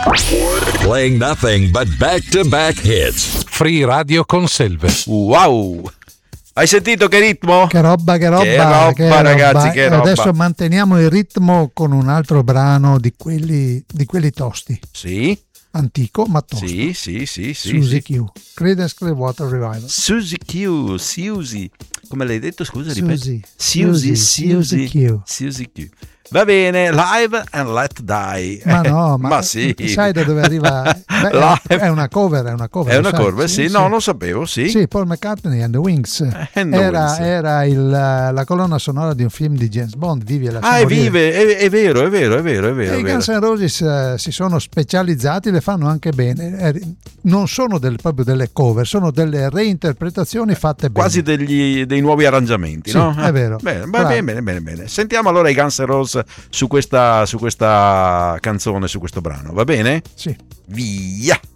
Playing nothing but back-to-back hits. Free Radio Conselve. Wow! Hai sentito che ritmo? Che roba, ragazzi, che roba. Adesso manteniamo il ritmo con un altro brano di quelli tosti. Sì. Antico, ma tosto. Sì. Suzy Q. Creedence Clearwater Revival. Suzy Q. Come l'hai detto, scusa, Suzy. ripeti. Suzy Q. Suzy Q. Va bene, Live and Let Die. Ma no, ma sì. sai da dove arriva? È una cover. È una cover, sì. No, non sapevo, sì. Sì, Paul McCartney and the Wings. Era la colonna sonora di un film di James Bond, Vivi e lascia morire. È vero. E i Guns N' Roses si sono specializzati, le fanno anche bene. Non sono proprio delle cover, sono delle reinterpretazioni fatte bene. Quasi dei nuovi arrangiamenti, sì, no? È vero. Bene. Sentiamo allora i Guns N' Roses su questa canzone, su questo brano, va bene? Sì. Via!